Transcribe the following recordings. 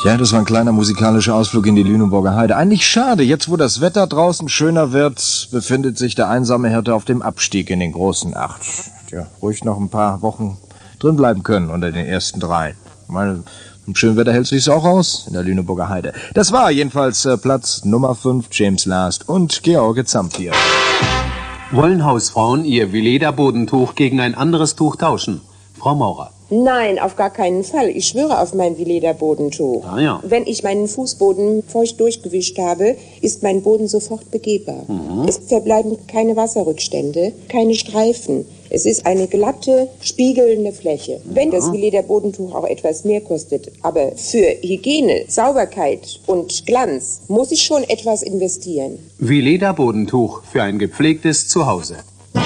Ja, das war ein kleiner musikalischer Ausflug in die Lüneburger Heide. Eigentlich schade, jetzt wo das Wetter draußen schöner wird, befindet sich der einsame Hirte auf dem Abstieg in den großen Acht. Tja, ruhig noch ein paar Wochen drin bleiben können unter den ersten drei. Mal im schönen Wetter hält sich's auch aus in der Lüneburger Heide. Das war jedenfalls Platz Nummer 5, James Last und George Zampier. Wollen Hausfrauen ihr Veleda-Bodentuch gegen ein anderes Tuch tauschen? Frau Maurer. Nein, auf gar keinen Fall. Ich schwöre auf mein Veleda-Bodentuch. Ah, ja. Wenn ich meinen Fußboden feucht durchgewischt habe, ist mein Boden sofort begehbar. Es verbleiben keine Wasserrückstände, keine Streifen. Es ist eine glatte, spiegelnde Fläche. Wenn das Veleda-Bodentuch auch etwas mehr kostet, aber für Hygiene, Sauberkeit und Glanz muss ich schon etwas investieren. Veleda-Bodentuch für ein gepflegtes Zuhause.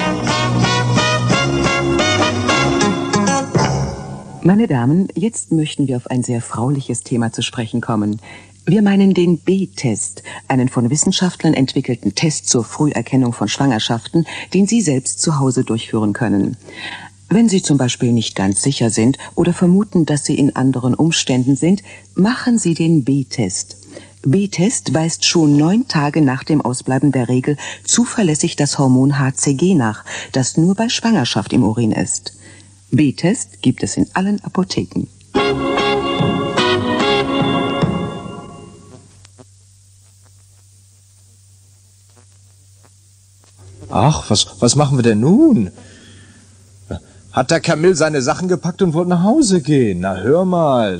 Meine Damen, jetzt möchten wir auf ein sehr frauliches Thema zu sprechen kommen. Wir meinen den B-Test, einen von Wissenschaftlern entwickelten Test zur Früherkennung von Schwangerschaften, den Sie selbst zu Hause durchführen können. Wenn Sie zum Beispiel nicht ganz sicher sind oder vermuten, dass Sie in anderen Umständen sind, machen Sie den B-Test. B-Test weist schon 9 Tage nach dem Ausbleiben der Regel zuverlässig das Hormon HCG nach, das nur bei Schwangerschaft im Urin ist. B-Test gibt es in allen Apotheken. Ach, was machen wir denn nun? Hat der Camille seine Sachen gepackt und wollte nach Hause gehen? Na, hör mal.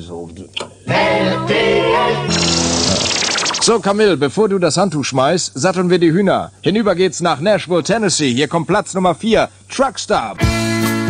So, Camille, bevor du das Handtuch schmeißt, satteln wir die Hühner. Hinüber geht's nach Nashville, Tennessee. Hier kommt Platz Nummer 4, Truckstop.